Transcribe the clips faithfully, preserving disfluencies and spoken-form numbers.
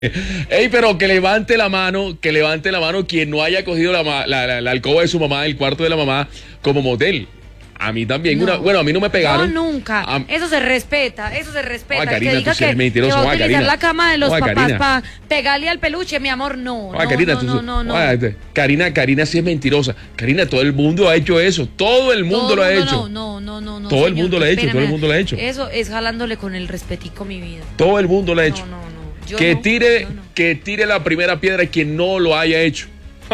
Ey, pero que levante la mano, que levante la mano quien no haya cogido la, ma- la, la- la alcoba de su mamá, el cuarto de la mamá, como motel. A mí también, No. una, bueno, a mí no me pegaron. No, nunca. A- Eso se respeta, eso se respeta. Ah, Karina, el que diga tú sí eres que, mentiroso. que va a Ah, utilizar Karina. la cama de los Ah, papás Karina. para pegarle al peluche, mi amor, no. Ah, no, Karina, no, tú- no, no, no. ah, este, Karina, Karina sí es mentirosa. Karina, todo el mundo ha hecho eso. Todo el mundo Todo lo ha mundo hecho. No, no, no, no, no. Todo el señor, mundo lo ha hecho, espéreme. todo el mundo lo ha hecho. Eso es jalándole con el respetico mi vida. Todo el mundo lo ha hecho. No, no, no. Yo que no, tire, yo no. que tire la primera piedra quien no lo haya hecho.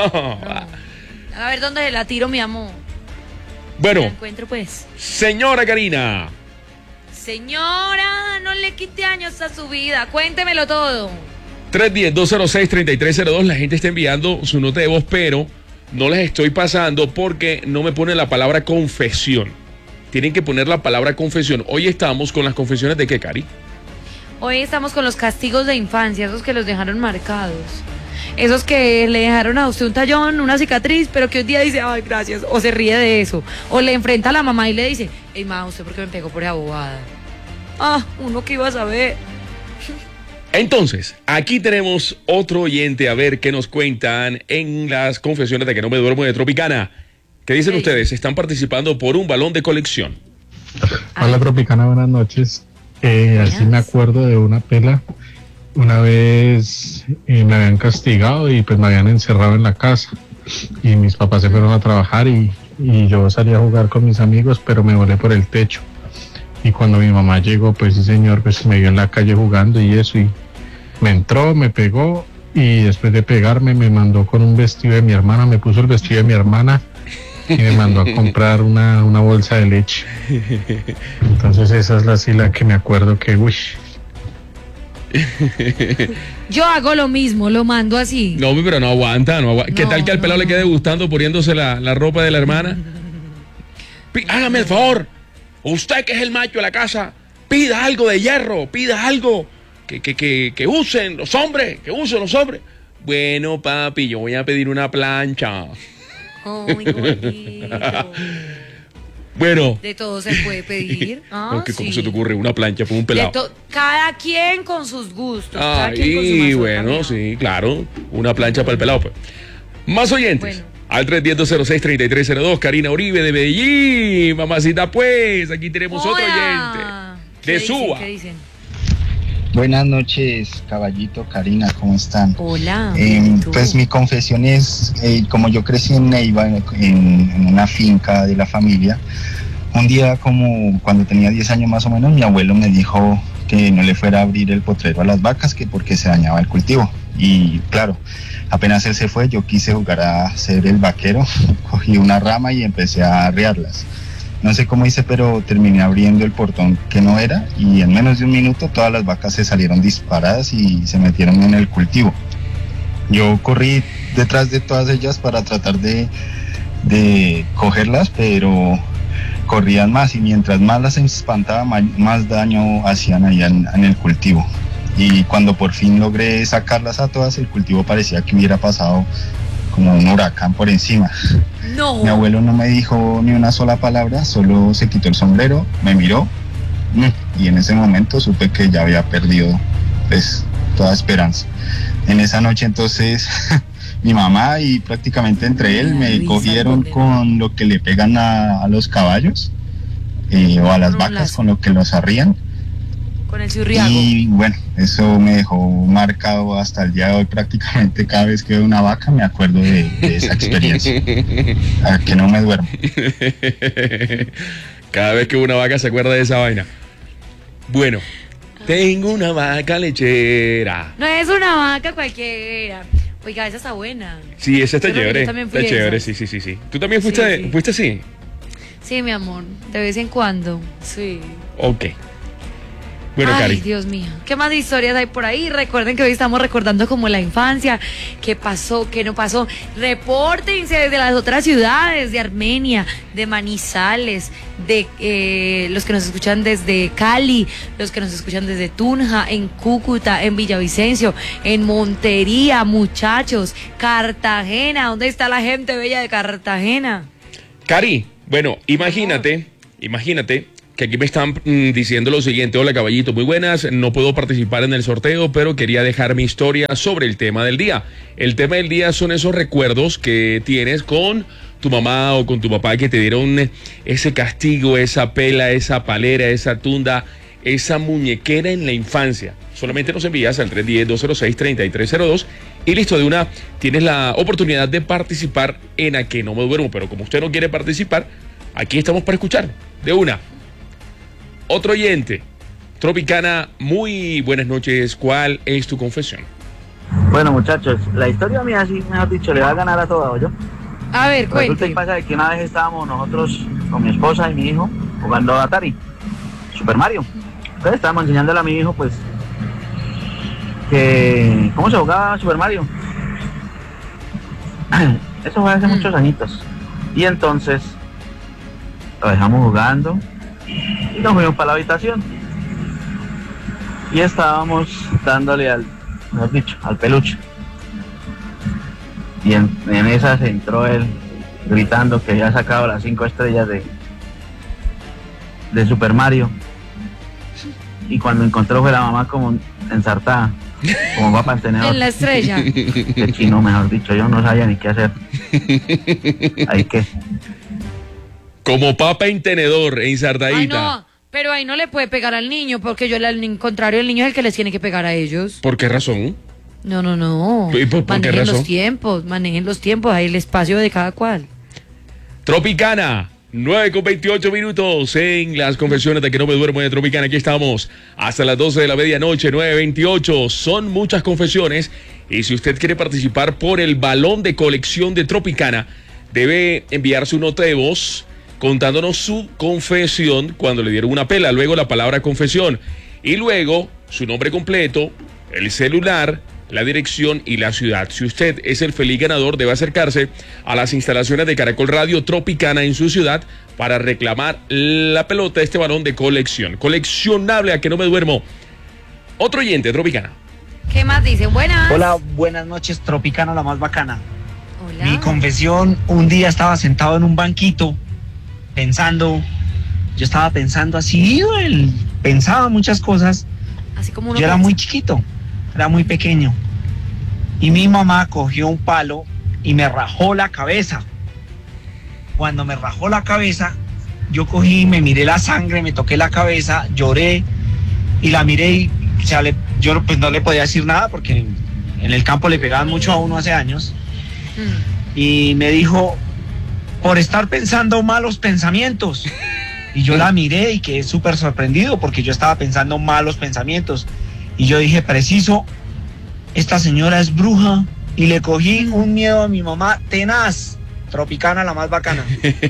A ver dónde la tiro, mi amor. La Bueno, encuentro, pues. señora Karina. Señora, no le quite años a su vida. Cuéntemelo todo. tres uno cero, dos cero seis, tres tres cero dos. La gente está enviando su nota de voz, pero no les estoy pasando porque no me pone la palabra confesión. Tienen que poner la palabra confesión. Hoy estamos con las confesiones de qué, Cari. Hoy estamos con los castigos de infancia, esos que los dejaron marcados. Esos que le dejaron a usted un tallón, una cicatriz, pero que un día dice, ay, gracias, o se ríe de eso. O le enfrenta a la mamá y le dice, ey, ma, ¿usted por qué me pegó por esa bobada? Ah, uno que iba a saber. Entonces, aquí tenemos otro oyente a ver qué nos cuentan en las confesiones de que no me duermo de Tropicana. ¿Qué dicen Sí. ustedes? Están participando por un balón de colección. Hola Tropicana, buenas noches. Eh, así Buenas. me acuerdo de una pela. Una vez eh, me habían castigado y pues me habían encerrado en la casa. Y mis papás se fueron a trabajar y, y yo salí a jugar con mis amigos, pero me volé por el techo. Y cuando mi mamá llegó, pues sí señor, pues me vio en la calle jugando y eso. Y me entró, me pegó y después de pegarme me mandó con un vestido de mi hermana, me puso el vestido de mi hermana y me mandó a comprar una, una bolsa de leche. Entonces esa es la sí la que me acuerdo que, uy, Yo hago lo mismo, lo mando así. No, pero no aguanta, no aguanta. ¿Qué No, tal que al pelado no, le quede gustando poniéndose la, la ropa de la hermana? Pi- Hágame el favor, usted que es el macho de la casa, pida algo de hierro, pida algo que, que, que, que usen los hombres, que usen los hombres. Bueno, papi, yo voy a pedir una plancha. Ay, gordito. Bueno, De todo se puede pedir. Ah, ¿qué- ¿cómo sí. se te ocurre una plancha para un De pelado? to- cada quien con sus gustos. cada quien con su Ay, mazorca, bueno, miau. sí, claro, una plancha para el pelado. Pues. Más oyentes. Bueno. Al tres uno cero, dos cero seis, tres tres cero dos, Karina Uribe de Medellín. Mamacita, pues, aquí tenemos otro Hola. oyente. ¿Qué De dicen? Suba. ¿Qué dicen? Buenas noches, caballito, Karina, ¿cómo están? Hola. Eh, ¿y tú? pues mi confesión es, eh, como yo crecí en Neiva, en, en una finca de la familia, un día como cuando tenía diez años más o menos, mi abuelo me dijo que no le fuera a abrir el potrero a las vacas, que porque se dañaba el cultivo. Y claro, apenas él se fue, yo quise jugar a ser el vaquero, cogí una rama y empecé a arrearlas. No sé cómo hice, pero terminé abriendo el portón que no era y en menos de un minuto todas las vacas se salieron disparadas y se metieron en el cultivo. Yo corrí detrás de todas ellas para tratar de, de cogerlas, pero corrían más y mientras más las espantaba, ma- más daño hacían allá en, en el cultivo. Y cuando por fin logré sacarlas a todas, el cultivo parecía que hubiera pasado como un huracán por encima. No. Mi abuelo no me dijo ni una sola palabra, solo se quitó el sombrero, me miró mm, y en ese momento supe que ya había perdido pues toda esperanza. En esa noche entonces mi mamá y prácticamente entre él me Luisa, cogieron ¿dónde? con lo que le pegan a, a los caballos eh, o a las Un vacas lazo. con lo que los arrían. Con el ciurriago. Y bueno, eso me dejó marcado hasta el día de hoy. Prácticamente cada vez que veo una vaca me acuerdo de, de esa experiencia. A que no me duermo. Cada vez que una vaca se acuerda de esa vaina. Bueno, tengo una vaca lechera. No es una vaca cualquiera. Oiga, esa está buena. Sí, esa está Yo creo que chévere. yo también fui Está de chévere, esas. sí, sí, sí, sí. ¿Tú también fuiste, Sí, sí. fuiste así? Sí, mi amor. De vez en cuando. Sí. Ok. Bueno, Ay, Cari. Dios mío. ¿Qué más de historias hay por ahí? Recuerden que hoy estamos recordando como la infancia, qué pasó, qué no pasó. Repórtense desde las otras ciudades, de Armenia, de Manizales, de eh, los que nos escuchan desde Cali, los que nos escuchan desde Tunja, en Cúcuta, en Villavicencio, en Montería, muchachos, Cartagena. ¿Dónde está la gente bella de Cartagena? Cari, bueno, imagínate, imagínate que aquí me están mm, diciendo lo siguiente. Hola, caballito, muy buenas. No puedo participar en el sorteo, pero quería dejar mi historia sobre el tema del día. El tema del día son esos recuerdos que tienes con tu mamá o con tu papá que te dieron ese castigo, esa pela, esa palera, esa tunda, esa muñequera en la infancia. Solamente nos envías al tres uno cero, dos cero seis, tres tres cero dos y listo, de una tienes la oportunidad de participar en A Que No Me Duermo. Pero como usted no quiere participar, aquí estamos para escuchar, de una. Otro oyente, Tropicana, muy buenas noches. ¿Cuál es tu confesión? Bueno, muchachos, la historia mía, sí, mejor dicho, le va a ganar a toda, ¿yo? A ver, Resulta y cuente. pasa de que una vez estábamos nosotros con mi esposa y mi hijo jugando a Atari, Super Mario. Entonces estábamos enseñándole a mi hijo, pues, que cómo se jugaba Super Mario. Eso fue hace Mm. muchos añitos. Y entonces lo dejamos jugando y nos fuimos para la habitación. Y estábamos dándole al, mejor dicho, al peluche. Y en, en esas entró él gritando que había sacado las cinco estrellas de, de Super Mario. Y cuando encontró fue la mamá como ensartada, como va para tener En la estrella. de chino, mejor dicho, yo no sabía ni qué hacer. Ahí que, Como papa en tenedor, ensartadita. Ay, no, pero ahí no le puede pegar al niño, porque yo, al contrario, el niño es el que les tiene que pegar a ellos. ¿Por qué razón? No, no, no. ¿Y por- por qué manejen razón? los tiempos, manejen los tiempos, ahí el espacio de cada cual. Tropicana, nueve con veintiocho minutos en las confesiones de Que No Me Duermo de Tropicana. Aquí estamos hasta las doce de la medianoche, nueve veintiocho. Son muchas confesiones y si usted quiere participar por el balón de colección de Tropicana, debe enviar su nota de voz contándonos su confesión cuando le dieron una pela, luego la palabra confesión y luego su nombre completo, el celular, la dirección y la ciudad. Si usted es el feliz ganador, debe acercarse a las instalaciones de Caracol Radio Tropicana en su ciudad para reclamar la pelota, este balón de colección. Coleccionable A Que No Me Duermo. Otro oyente, Tropicana. ¿Qué más dicen? Buenas. Hola, buenas noches, Tropicana, la más bacana. Hola. Mi confesión, un día estaba sentado en un banquito, pensando, yo estaba pensando así, el- pensaba muchas cosas, Así como uno yo era piensa. muy chiquito, era muy pequeño, y mi mamá cogió un palo y me rajó la cabeza. Cuando me rajó la cabeza, yo cogí, me miré la sangre, me toqué la cabeza, lloré, y la miré y, o sea, le- yo pues no le podía decir nada porque en el campo le pegaban mucho a uno hace años. Mm. Y me dijo, por estar pensando malos pensamientos. Y yo la miré y quedé súper sorprendido porque yo estaba pensando malos pensamientos. Y yo dije, preciso, esta señora es bruja. Y le cogí un miedo a mi mamá tenaz. Tropicana, la más bacana.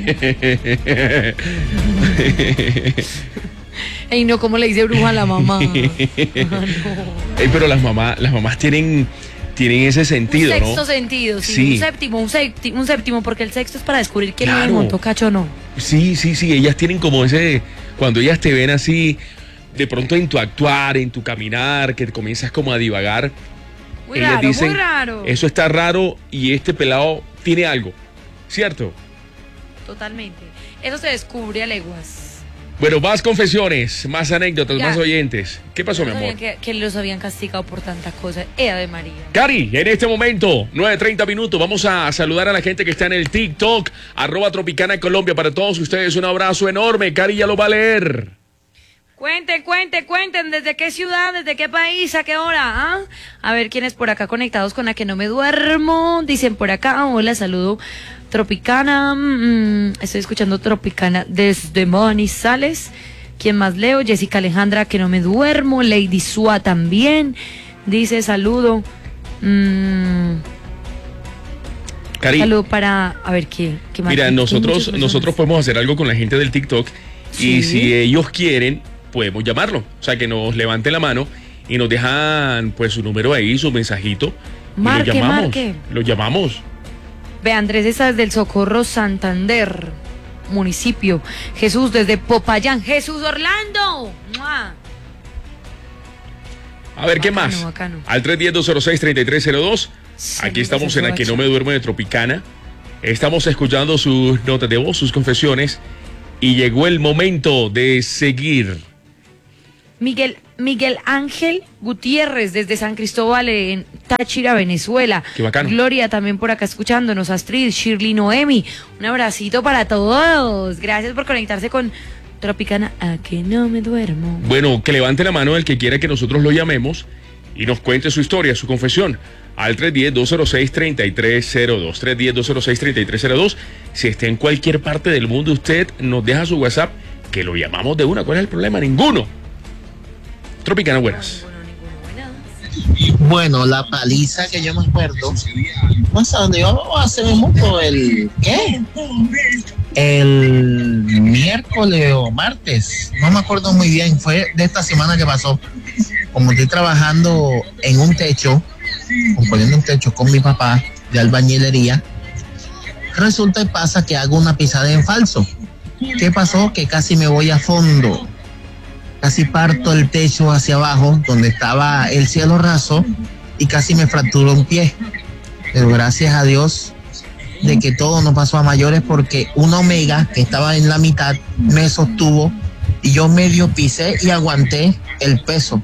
Ey, no, ¿cómo le dice bruja a la mamá? Ah, no. Ey, pero las mamás, las mamás tienen, tienen ese sentido, un sexto ¿no? sentido, sí, Sí. un séptimo, un séptimo, un séptimo, porque el sexto es para descubrir quién Claro. le montó cacho o no. Sí, sí, sí, ellas tienen como ese, cuando ellas te ven así, de pronto en tu actuar, en tu caminar, que comienzas como a divagar, Muy ellas raro, dicen, muy raro. eso está raro y este pelado tiene algo, ¿cierto? Totalmente. Eso se descubre a leguas. Bueno, más confesiones, más anécdotas, Ya. más oyentes. ¿Qué pasó, mi No amor? sabían que, que los habían castigado por tantas cosas. Ea de María. Cari, en este momento, nueve treinta minutos, vamos a saludar a la gente que está en el TikTok, arroba Tropicana Colombia, para todos ustedes un abrazo enorme. Cari ya lo va a leer. Cuenten, cuenten, cuenten, ¿desde qué ciudad, desde qué país, a qué hora? ¿Ah? A ver quiénes por acá conectados con A Que No Me Duermo. Dicen por acá, hola, saludo Tropicana. mm, estoy escuchando Tropicana desde Manizales. ¿Quién más leo? Jessica Alejandra, A Que No Me Duermo. Lady Sua también. Dice saludo. mm, Cari, saludo para, a ver, ¿qué, qué más? mira, ¿Qué nosotros, muchas personas? nosotros podemos hacer algo con la gente del TikTok Sí. y si ellos quieren, podemos llamarlo. O sea, que nos levante la mano y nos dejan pues su número ahí, su mensajito. Y Marque, lo llamamos. marque. Lo llamamos. Ve, Andrés está desde el Socorro Santander, municipio. Jesús desde Popayán. Jesús Orlando. ¡Mua! A ver, ¿qué Bacano, más? bacano. Al tres uno cero, dos cero seis, tres tres cero dos. Sí, Aquí me estamos parece en A Que No gacho. Me Duermo de Tropicana. Estamos escuchando sus notas de voz, sus confesiones. y llegó el momento de seguir. Miguel, Miguel Ángel Gutiérrez desde San Cristóbal en Táchira, Venezuela. Qué bacano. Gloria también por acá escuchándonos, Astrid, Shirley, Noemi. Un abracito para todos. Gracias por conectarse con Tropicana, a que no me duermo. Bueno, que levante la mano el que quiera que nosotros lo llamemos y nos cuente su historia, su confesión, al tres uno cero, dos cero seis, tres tres cero dos, tres uno cero, dos cero seis, tres tres cero dos. Si está en cualquier parte del mundo, usted nos deja su WhatsApp, que lo llamamos de una. ¿Cuál es el problema? Ninguno. Tropicana, buenas. Bueno, la paliza que yo me acuerdo, no sé dónde yo hace mucho, el ¿qué? El miércoles o martes, no me acuerdo muy bien, fue de esta semana que pasó. Como estoy trabajando en un techo, componiendo un techo con mi papá de albañilería, resulta y pasa que hago una pisada en falso. ¿Qué pasó? Que casi me voy a fondo. Casi parto el techo hacia abajo, donde estaba el cielo raso, y casi me fracturó un pie. Pero gracias a Dios de que todo no pasó a mayores, porque una omega que estaba en la mitad me sostuvo y yo medio pisé y aguanté el peso.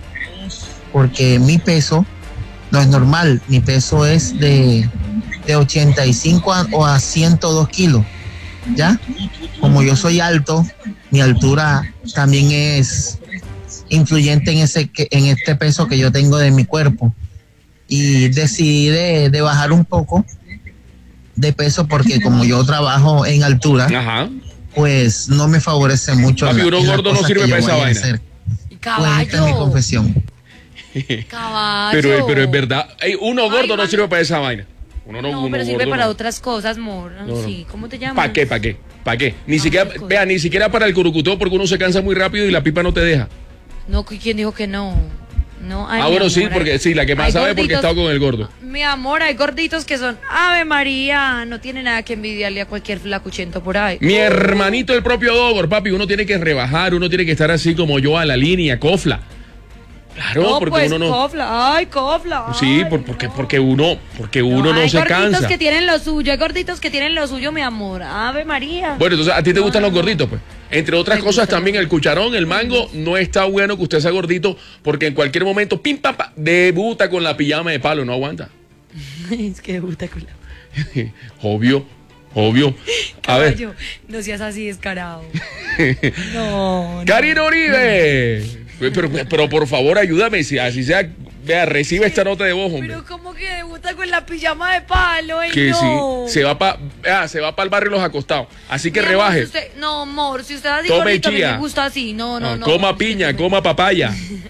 Porque mi peso no es normal, mi peso es de, de ochenta y cinco a, o a ciento dos kilos. ¿Ya? Como yo soy alto, mi altura también es influyente en ese en este peso que yo tengo de mi cuerpo, y decidí de, de bajar un poco de peso porque como yo trabajo en altura, Ajá. pues no me favorece mucho. Papi, la, uno la gordo no cosa sirve que para yo esa voy a vaina. hacer. Caballo. Pues esta es mi confesión. Caballo. Pero, pero es verdad, Ey, uno gordo Ay, no man. sirve para esa vaina. Uno no, No, uno pero sirve gordo para no. otras cosas, amor. No, no. Sí, ¿cómo te llamas? ¿Para qué? ¿Para qué? ¿Para qué? Ni Ah, siquiera, qué cosa. vea, ni siquiera para el curucuteo, porque uno se cansa muy rápido y la pipa no te deja. No, ¿quién dijo que no? No, ay, ah, mi bueno, sí, amor, porque hay- sí, la que más hay sabe porque gorditos- estaba con el gordo. Mi amor, hay gorditos que son Ave María, no tiene nada que envidiarle a cualquier flacuchento por ahí. Mi hermanito, el propio Dogor, papi, uno tiene que rebajar, uno tiene que estar así como yo a la línea, cofla. Claro, no, porque pues, uno no. cofla, ay, cofla. Sí, ay, por- porque, no. porque uno, porque uno no, hay se gorditos cansa. que tienen lo suyo, hay gorditos que tienen lo suyo, mi amor. Ave María. Bueno, entonces a ti te No, gustan no, los no. gorditos, pues. Entre otras Me cosas, gustan. también el cucharón, el mango, no está bueno que usted sea gordito, porque en cualquier momento, pim, pam, pam, debuta con la pijama de palo, no aguanta. Es que gusta con la... Obvio, obvio. A ver, Caballo, no seas así descarado. No, no. Karina Uribe. Pero, pero por favor, ayúdame, si así sea, vea, recibe esta nota de voz, hombre. Pero como que debuta con la pijama de palo, ay, Que no. sí, se va para se va para el barrio Los Acostados. Así que Mi amor, rebaje. si usted- no, amor, si usted así Tome gordito, a mí chía. me gusta así. No, no, Ah, no. coma no, piña, usted- coma papaya.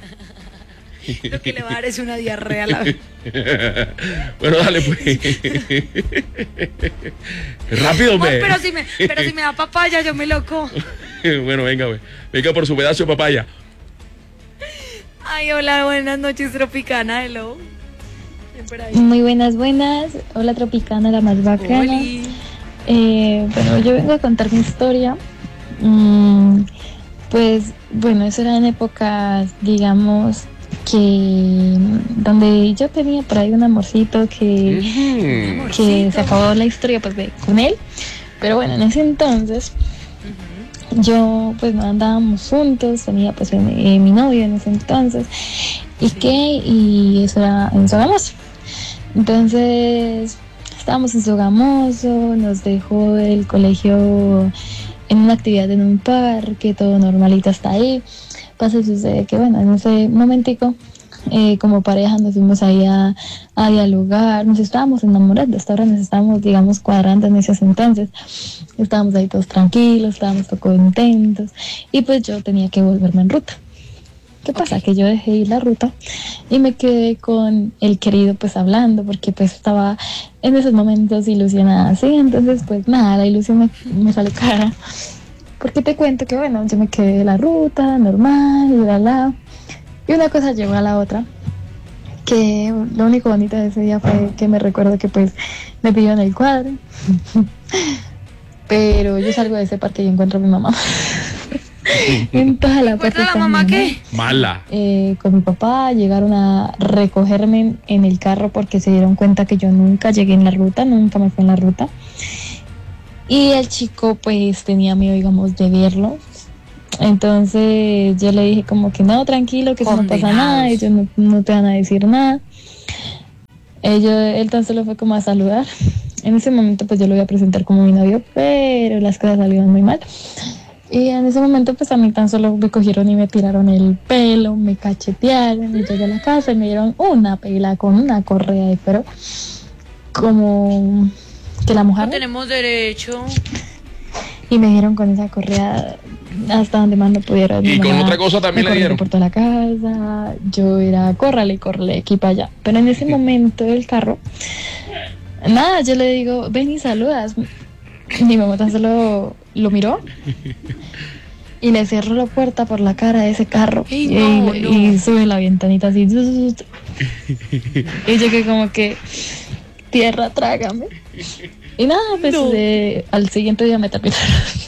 Lo que le va a dar es una diarrea a la vez. Bueno, dale pues. Rápido, Amor, hombre. pero si me, pero si me da papaya, yo me loco. Bueno, venga, ve. Venga por su pedazo de papaya. Ay, hola, buenas noches, Tropicana, hello. Ven por ahí. Muy buenas, buenas. Hola Tropicana, la más bacana. Oli. Eh, bueno, yo vengo a contar mi historia. Mm, pues bueno, eso era en épocas, digamos, que donde yo tenía por ahí un amorcito que, Mm. que se acabó la historia pues de, con él. Pero bueno, en ese entonces yo pues no andábamos juntos, tenía pues eh, mi novio en ese entonces. ¿Y qué? Y eso era en Sogamoso. Entonces estábamos en Sogamoso, nos dejó el colegio en una actividad en un parque, todo normalito hasta ahí. Pasa y sucede que bueno, en ese momentico eh, como pareja nos fuimos ahí a, a dialogar, nos estábamos enamorando, hasta ahora nos estábamos digamos cuadrando en esos entonces. Estábamos ahí todos tranquilos, estábamos todos contentos y pues yo tenía que volverme en ruta. ¿Qué pasa? Que yo dejé ir la ruta y me quedé con el querido pues hablando porque pues estaba en esos momentos ilusionada así, entonces pues nada, la ilusión me, me sale cara. Porque te cuento que bueno, yo me quedé en la ruta, normal, y bla, bla. Y una cosa llegó a la otra, que lo único bonito de ese día fue que me recuerdo que pues me pidió en el cuadro. Pero yo salgo de ese parque y encuentro a mi mamá. En toda la ¿Encuentra puerta la mamá está mi qué? Mala. eh, con mi papá, llegaron a recogerme en, en el carro porque se dieron cuenta que yo nunca llegué en la ruta, nunca me fui en la ruta. Y el chico pues tenía miedo, digamos, de verlo. Entonces yo le dije como que no, tranquilo, que eso no pasa nada, ellos no, no te van a decir nada. Ellos, él tan solo fue como a saludar. En ese momento pues yo lo iba a presentar como mi novio, pero las cosas salieron muy mal. Y en ese momento pues a mí tan solo me cogieron y me tiraron el pelo, me cachetearon y llegué a la casa y me dieron una pela con una correa de pelo como que la mojaron. No tenemos derecho. Y me dieron con esa correa hasta donde más no pudieron. Y con mamá, otra cosa también le dieron. Por toda la casa, yo era córrale, córrale, aquí para allá. Pero en ese momento del carro, nada, yo le digo, ven y saludas. Mi mamá tan solo lo miró y le cerró la puerta por la cara de ese carro. Ey, y, no, y, no. y sube la ventanita así. Y yo que como que, tierra, trágame. Y nada, pues No. eh, al siguiente día me terminaron.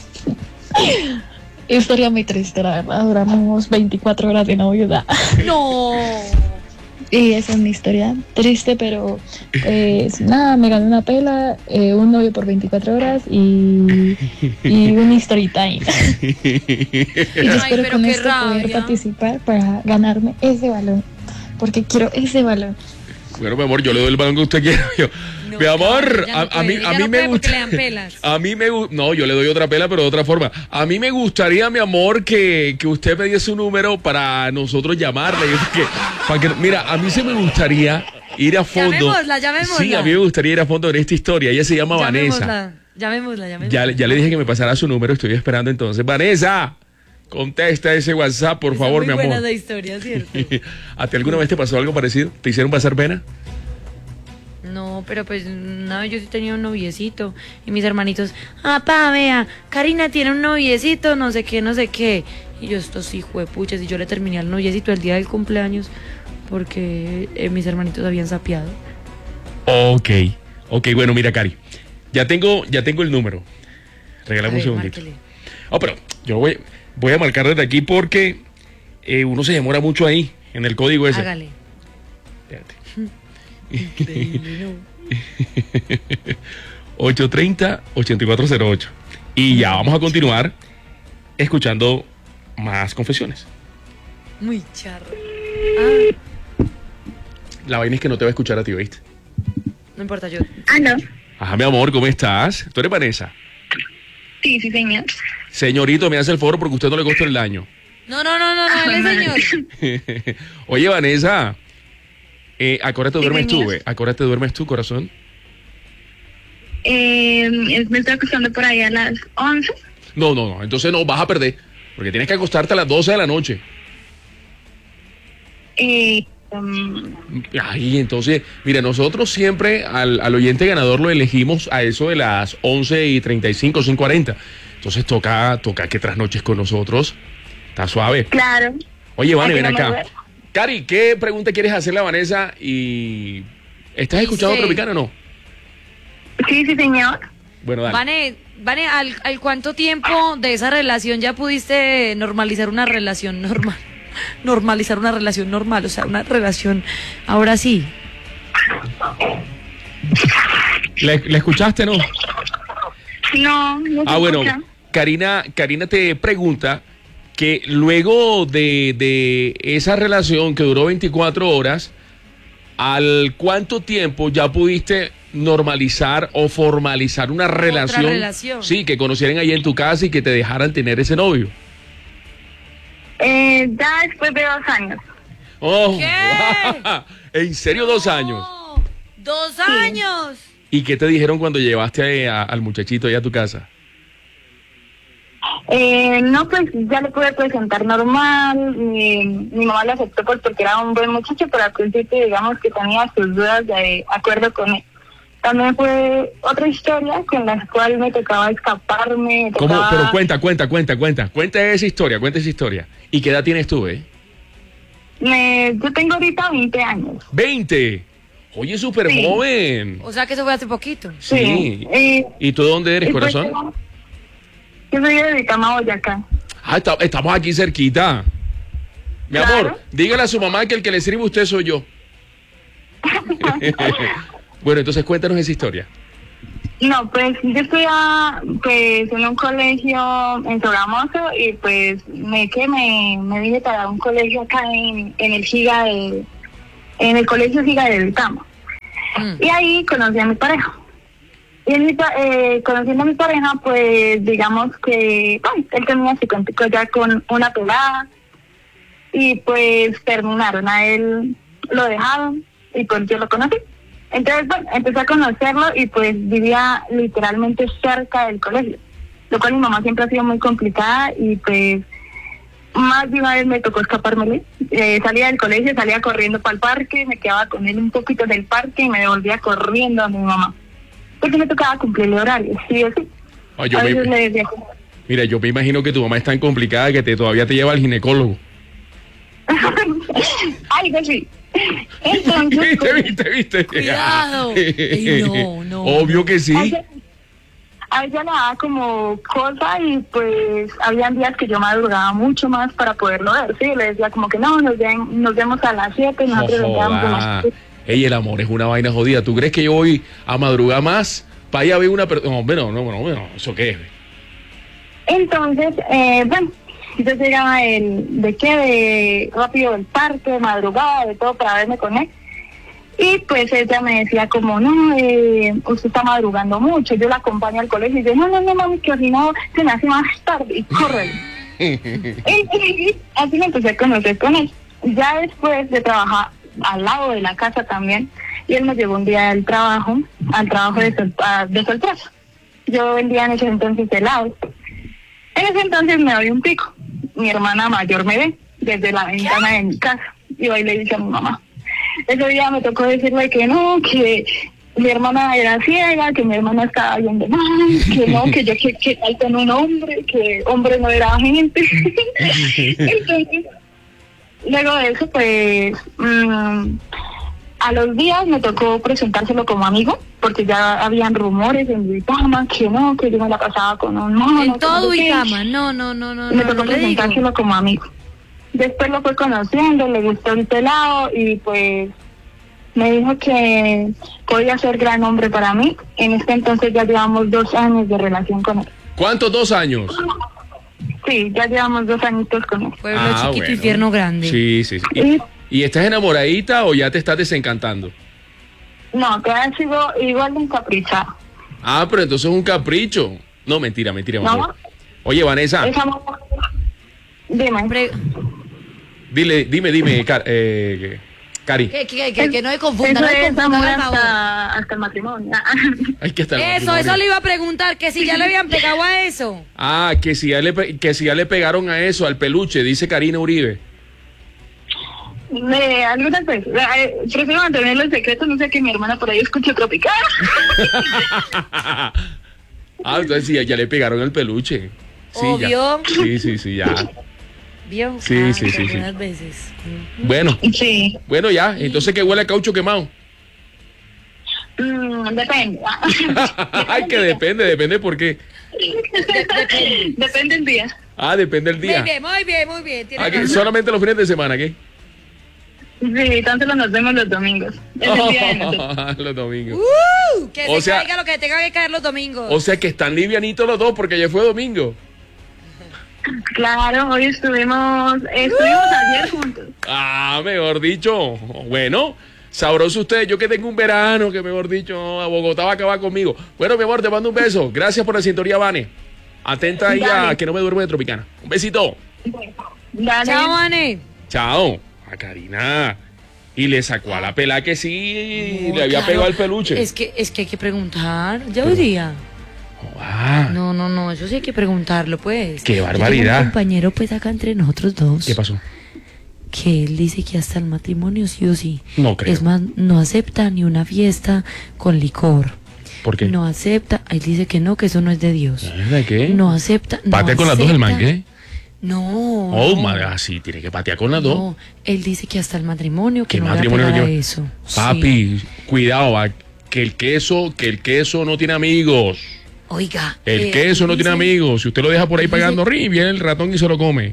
Historia muy triste, la verdad. Duramos veinticuatro horas de novios. No. Y esa es mi historia triste, pero pues nada, me gané una pela, eh, un novio por veinticuatro horas y, y un story time. Y yo Ay, espero pero con qué esto poder rabia. participar para ganarme ese balón, porque quiero ese balón. Bueno, mi amor, yo le doy el balón que usted quiera. Yo, No, mi amor, ella no a, a puede, mí, ella a mí no me puede porque gusta. le dan pelas. A mí me gusta. No, yo le doy otra pela, pero de otra forma. A mí me gustaría, mi amor, que, que usted me diese un número para nosotros llamarle. Que, para que, mira, a mí sí me gustaría ir a fondo. Llamémosla, llamémosla. Sí, a mí me gustaría ir a fondo en esta historia. Ella se llama Vanessa. Llamémosla, llamémosla, llamémosla. Ya, ya le dije que me pasara su número, estoy esperando entonces. Vanessa, contesta ese WhatsApp, por Esa favor, es mi muy amor. buena esa historia, ¿cierto? ¿A ti alguna vez te pasó algo parecido? ¿Te hicieron pasar pena? No, pero pues una vez yo sí tenía un noviecito y mis hermanitos, ah, pa, vea, Karina tiene un noviecito, no sé qué, no sé qué. Y yo, estos hijuepuchas, y yo le terminé al noviecito el día del cumpleaños porque eh, mis hermanitos habían sapeado. Ok, ok, bueno, mira, Cari, ya tengo, ya tengo el número. Regálame un segundito. Oh, pero yo voy, voy a marcar desde aquí porque eh, uno se demora mucho ahí, en el código ese. Hágale. Espérate. Increíble, ¿no? ocho treinta, ochenta y cuatro cero ocho. Y ya vamos a continuar escuchando más confesiones. Muy charro. Ah, La vaina es que no te va a escuchar a ti, ¿viste? no importa, yo. Ah, no. Ajá, mi amor, ¿cómo estás? ¿Tú eres Vanessa? Sí, sí, señor. Señorito, me hace el foro porque a usted no le costó el daño. No, no, no, no, no, él es señor. Oye, Vanessa, eh, ¿a qué hora te Sí, duermes tú, señor. güey? ¿A qué hora te duermes tú, corazón? Eh, me estoy acostando por ahí a las once. No, no, no, entonces no, vas a perder. Porque tienes que acostarte a las doce de la noche. Eh, um, Ay, entonces, mira, nosotros siempre al, al oyente ganador lo elegimos a eso de las once y treinta y cinco, once y cuarenta. Entonces toca, toca que trasnoches con nosotros. Está suave. claro. Oye, Vane, Aquí ven no me acá. duermo. Cari, ¿qué pregunta quieres hacerle a Vanessa? Y ¿estás escuchando Dice- Tropicana o no? Sí, sí, señor. Bueno, dale. Vane, Vane, ¿al, ¿al cuánto tiempo de esa relación ya pudiste normalizar una relación normal? Normalizar una relación normal, o sea, una relación ahora sí. ¿Le, le escuchaste, no? No, no se Ah, bueno, escucha. Karina, Karina te pregunta que luego de, de esa relación que duró veinticuatro horas, ¿al cuánto tiempo ya pudiste normalizar o formalizar una relación? relación. Sí, que conocieran ahí en tu casa y que te dejaran tener ese novio. Eh, ya después de dos años. Oh, ¿Qué? ¿En serio dos años? No, ¡Dos años! ¿Y qué te dijeron cuando llevaste a- a- al muchachito ahí a tu casa? Eh, no, pues ya le pude presentar normal. Mi, mi mamá lo aceptó pues, porque era un buen muchacho, pero al principio, digamos que tenía sus dudas de acuerdo con él. También fue otra historia con la cual me tocaba escaparme. Me ¿Cómo? tocaba, Pero cuenta, cuenta, cuenta, cuenta. Cuenta esa historia, cuenta esa historia. ¿Y qué edad tienes tú, eh? me- yo tengo ahorita veinte años. veinte. Oye, súper Sí. joven. O sea que eso fue hace poquito. Sí. Eh, ¿Y tú de dónde eres, y pues, corazón? yo soy de Vitama, Boyacá. Ah, está- estamos aquí cerquita. Mi Claro. amor, dígale a su mamá que el que le sirve a usted soy yo. Bueno, entonces cuéntanos esa historia. No, pues yo estudiaba pues en un colegio en Sogamoso y pues me que me, me vine para un colegio acá en, en el Giga de, en el colegio Giga del Tamo. Mm. Y ahí conocí a mi pareja. Y en mi, eh, conociendo a mi pareja, pues digamos que bueno, él tenía su cuentico ya con una pelada y pues terminaron, a él lo dejaron y pues yo lo conocí. Entonces, bueno, empecé a conocerlo y pues vivía literalmente cerca del colegio, lo cual mi mamá siempre ha sido muy complicada y pues más de una vez me tocó escapármele. Eh, salía del colegio, salía corriendo para el parque, me quedaba con él un poquito en el parque y me devolvía corriendo a mi mamá. Porque me tocaba cumplirle horario, sí o sí. Oh, yo a me, veces le decía como... Mira, yo me imagino que tu mamá es tan complicada que te todavía te lleva al ginecólogo. Ay, pues sí. Entonces, ¿Viste, pues, viste, viste? Cuidado. Ey, no, no. Obvio que sí. A ella, a ella le daba como cosa y pues habían días que yo madrugaba mucho más para poderlo ver, sí, le decía como que no, nos, ven, nos vemos a las siete y nosotros nos quedamos a las siete. Ey, el amor es una vaina jodida. ¿Tú crees que yo voy a madrugar más para ir a ver una persona? No, hombre, no, no, no, no, ¿eso qué es? Entonces, eh, bueno, yo llegaba el, de qué, de rápido del parque, de madrugada, de todo para verme con él. Y pues ella me decía como, no, eh, usted está madrugando mucho, yo la acompaño al colegio y yo, no, no, no, mami, que si no se me hace más tarde y corre. y, y, así me empecé a conocer con él. Ya después de trabajar al lado de la casa también, y él me llevó un día del trabajo, al trabajo de, sol, de soltrazo. Yo vendía en ese entonces helados. En ese entonces me doy un pico. Mi hermana mayor me ve desde la ventana de mi casa y va y le dice a mi mamá. Ese día me tocó decirle que no, que mi hermana era ciega, que mi hermana estaba viendo mal, que no, que yo que, que tal con un hombre, que hombre no era gente. Entonces, luego de eso, pues, mmm, a los días me tocó presentárselo como amigo, porque ya habían rumores en Uitama que no, que yo me la pasaba con un mono. En todo Uitama, no, no, no, no. Me no, tocó no presentárselo como amigo. Después lo fue conociendo, le gustó el pelado y pues me dijo que podía ser gran hombre para mí. En este entonces ya llevamos dos años de relación con él. ¿Cuántos dos años? Sí, ya llevamos dos añitos con él. Pueblo Ah, chiquito, bueno. infierno grande. Sí, sí, sí. ¿Y, ¿Y estás enamoradita o ya te estás desencantando? No, todavía sigo igual de encaprichada. Ah, pero entonces es un capricho. No, mentira, mentira. ¿No? Amor. Oye, Vanessa, Esa mo- Dime. Pre- dile, dime, dime, Car- eh, Cari. que, que, que, que no me confunda, Eso no me es confunda, amor por favor. hasta, hasta el matrimonio. Hay que estar Eso, eso le iba a preguntar, que si ya le habían pegado a eso. Ah, que si, ya le, pe- que si ya le pegaron a eso, al peluche, dice Karina Uribe. Me, algunas veces. Eh, prefiero mantenerlo en secreto, no sé que mi hermana por ahí escuche tropical. Ah, entonces sí, ya, ya le pegaron el peluche. Sí, Obvio. ya. Sí, sí, sí, ya. ¿Vio? Sí, Ah, sí, sí, algunas sí. veces. Bueno, Sí. bueno, ya. Entonces, ¿qué huele a caucho quemado? Mm, depende. Ay, que depende, depende por qué. Depende. Depende el día. Ah, depende del Muy día. bien, muy bien, muy bien. Tiene Ah, que razón. solamente los fines de semana, ¿qué? Sí, tan solo nos vemos los domingos. Es el día de nosotros. Los domingos. Uh, que O se sea- caiga lo que tenga que caer los domingos. O sea que están livianitos los dos porque ya fue domingo. Claro, hoy estuvimos, estuvimos ayer juntos. Ah, mejor dicho. Bueno, sabroso usted. Yo que tengo un verano, que mejor dicho, a Bogotá va a acabar conmigo. Bueno, mi amor, te mando un beso. Gracias por la sintonía, Vane. Atenta ahí a Dale. que no me duerme de Tropicana. Un besito. Dale. Chao, Vane. Chao. A Karina. Y le sacó a la pela que sí No, le había claro. pegado el peluche. Es que, es que hay que preguntar. Ya hoy día. Ah, No, no, no, eso sí hay que preguntarlo, pues. Qué Yo tengo barbaridad. un compañero, pues, acá entre nosotros dos. ¿Qué pasó? Que él dice que hasta el matrimonio sí o sí. No creo. Es más, no acepta ni una fiesta con licor. ¿Por qué? No acepta. Él dice que no, que eso no es de Dios. ¿De qué? No acepta. No Patea con las dos el man, acepta. ¿qué? No. Oh, no, madre, así, tiene que patear con las dos. no. Él dice que hasta el matrimonio, que ¿Qué no matrimonio le va a no pegar a lleva? eso. Papi, Sí. cuidado, va, que el queso, que el queso no tiene amigos. Oiga. El eh, queso no tiene dice amigos. Si usted lo deja por ahí dice- pagando, ri, viene el ratón y se lo come.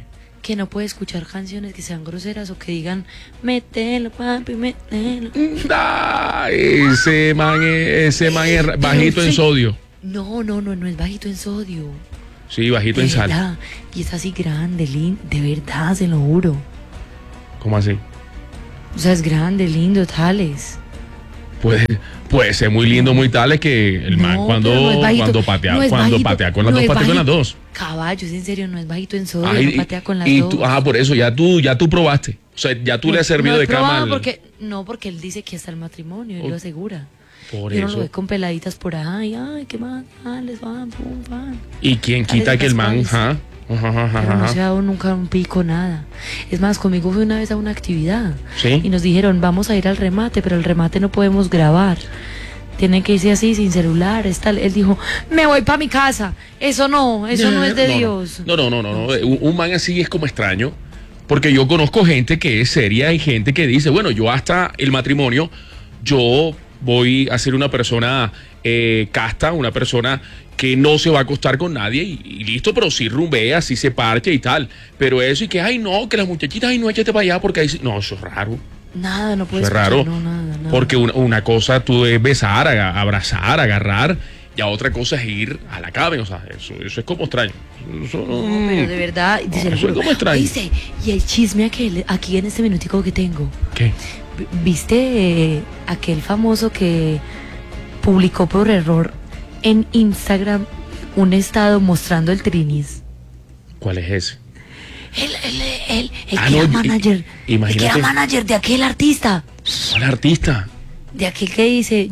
que no puede escuchar canciones que sean groseras o que digan, mételo, papi, mételo. Ah, ese man es, ese man es bajito en sodio. No, no, no, no es bajito en sodio. Sí, bajito De en sal. verdad. Y es así grande, lindo, de verdad, se lo juro. ¿Cómo así? O sea, es grande, lindo, tales. Puede, puede ser muy lindo, muy tal, es que el man No, cuando, pero no es bajito, cuando patea, no es cuando bajito, patea con las no dos, es patea con las bajito. dos. Caballos, en serio, no es bajito en sodio, Ay, no patea con las y dos. tú, ah, por eso, ya tú, ya tú probaste. O sea, ya tú le has servido no he de cama probado al- porque No, porque él dice que hasta el matrimonio, él Oh, lo asegura. Por Yo no eso. lo ve con peladitas por ahí, ay, qué más, ah, les van, pum, van. ¿Y quién Dale, quita que el man, Pascuales. ajá, ajá, ajá, Pero no ajá. se ha dado nunca un pico, nada. Es más, conmigo fue una vez a una actividad. Sí. Y nos dijeron, vamos a ir al remate, pero el remate no podemos grabar. Tiene que irse así, sin celular. Está, él dijo, me voy para mi casa. Eso no, eso no es de no, no. Dios. No, no, no, no, no. Un, un man así es como extraño. Porque yo conozco gente que es seria y gente que dice, bueno, yo hasta el matrimonio, yo voy a ser una persona eh, casta, una persona que no se va a acostar con nadie y, y listo, pero sí rumbea, sí se parche y tal. Pero eso y que, ay, no, que las muchachitas, ay, no, échate para allá porque ahí sí- no, eso es raro. Nada, no Eso puedes es raro. No, nada, nada. Porque una, una cosa tú es besar, aga- abrazar, agarrar, y a otra cosa es ir a la cama. O sea, eso, eso es como extraño. Eso no- No, pero de verdad, No, dice, eso es como extraño. Dice, y el chisme aquel, aquí en este minutico que tengo. ¿Qué? V- ¿Viste eh, aquel famoso que publicó por error en Instagram un estado mostrando el trinis? ¿Cuál es ese? Él, él, él, el Ah, que no, era y- manager, el que imagínate. era manager de aquel artista, ¿Cuál artista? de aquel que dice,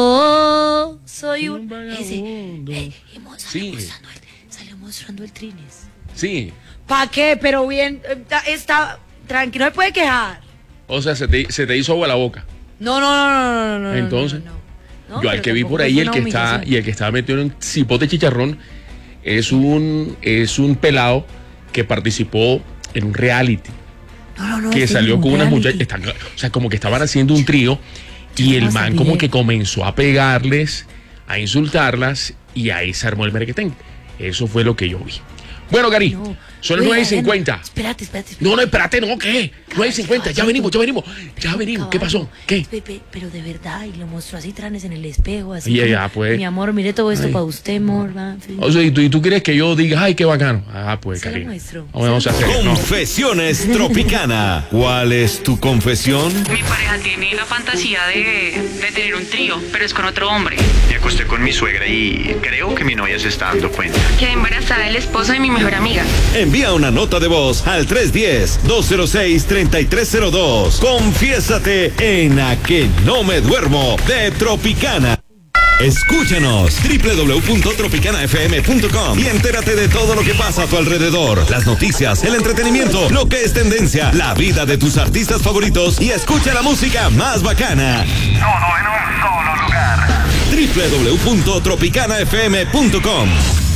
yo soy un... Un Ese, vagabundo. eh, y mo- salió, Sí. mostrando el, salió mostrando el trinis. Sí. ¿Pa' qué? Pero bien, eh, está, está tranquilo, no me puede quejar. O sea, se te, se te hizo agua la boca. No, no, no, no, no, no, no. Entonces, no, no, no. yo al pero que vi tampoco por fue ahí, el una que está, humillación. y el que estaba metido en cipote chicharrón, es un, es un pelado que participó en un reality. No, no, no, Que este salió es con un unas reality. muchachas, están- o sea, como que estaban haciendo un trío y Yo el no man sabía. como que comenzó a pegarles, a insultarlas y ahí se armó el merequetén. Eso fue lo que yo vi. Bueno, Gary, No. son las Oiga, nueve y ya no- cincuenta. Espérate, espérate, espérate. No, no, espérate, no, ¿qué? nueve y cincuenta, ya venimos, ya venimos, ya venimos. ¿Qué pasó? ¿Qué? Pepe, pero de verdad, y lo mostró así, tranes en el espejo, así. Oye, como, ya, pues. Mi amor, mire todo esto Ay. para usted, amor. va, sí. O sea, ¿y tú, y tú quieres que yo diga, ay, qué bacano? Ah, pues, Se lo cariño. muestro. Vamos a hacer, no. Confesiones Tropicana. ¿Cuál es tu confesión? Mi pareja tiene la fantasía de, de tener un trío, pero es con otro hombre. Me acosté con mi suegra y creo que mi novia se está dando cuenta. Quedé embarazada del esposo de mi mejor amiga. Envía una nota de voz al tres uno cero, dos cero seis, tres tres cero dos. Confiésate en A que no me duermo de Tropicana. Escúchanos doble u doble u doble u punto tropicana f m punto com y entérate de todo lo que pasa a tu alrededor. Las noticias, el entretenimiento, lo que es tendencia, la vida de tus artistas favoritos y escucha la música más bacana. Todo en un solo lugar. doble u doble u doble u punto tropicana f m punto com.